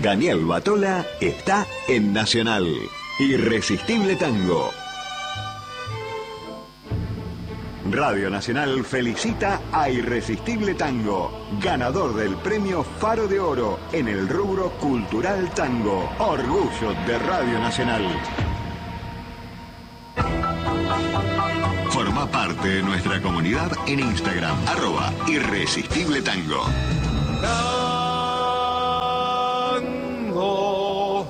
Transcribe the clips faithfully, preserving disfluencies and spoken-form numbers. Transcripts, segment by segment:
Daniel Batola está en Nacional. Irresistible Tango. Radio Nacional felicita a Irresistible Tango, ganador del premio Faro de Oro en el rubro Cultural Tango. Orgullo de Radio Nacional. Forma parte de nuestra comunidad en Instagram, arroba Irresistible Tango. Tango.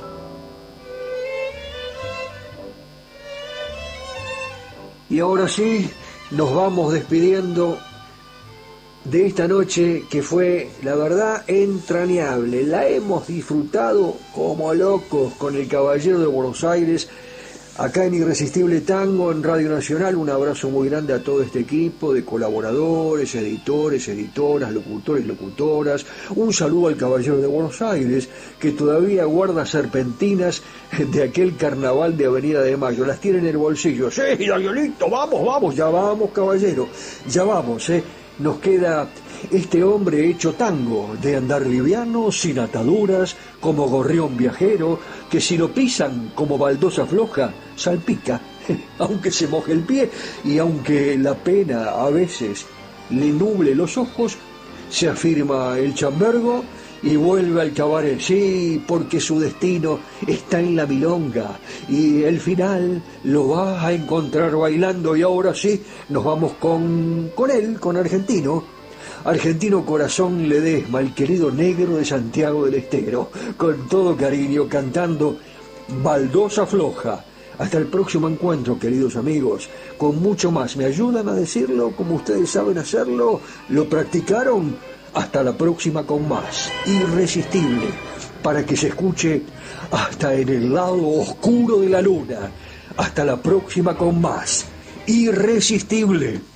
Y ahora sí, nos vamos despidiendo de esta noche que fue, la verdad, entrañable. La hemos disfrutado como locos con el Caballero de Buenos Aires, acá en Irresistible Tango, en Radio Nacional. Un abrazo muy grande a todo este equipo de colaboradores, editores, editoras, locutores, locutoras. Un saludo al Caballero de Buenos Aires, que todavía guarda serpentinas de aquel carnaval de Avenida de Mayo. Las tiene en el bolsillo. Sí, Danielito, vamos, vamos, ya vamos, caballero, ya vamos, eh. Nos queda este hombre hecho tango, de andar liviano, sin ataduras, como gorrión viajero, que si lo pisan como baldosa floja, salpica, aunque se moje el pie y aunque la pena a veces le nuble los ojos, se afirma el chambergo y vuelve al cabaret. Sí, porque su destino está en la milonga y el final lo vas a encontrar bailando. Y ahora sí, nos vamos con, con él, con Argentino. Argentino Corazón Ledesma, el querido negro de Santiago del Estero, con todo cariño, cantando Baldosa Floja. Hasta el próximo encuentro, queridos amigos, con mucho más. ¿Me ayudan a decirlo como ustedes saben hacerlo? ¿Lo practicaron? Hasta la próxima con más. Irresistible, para que se escuche hasta en el lado oscuro de la luna. Hasta la próxima con más. Irresistible.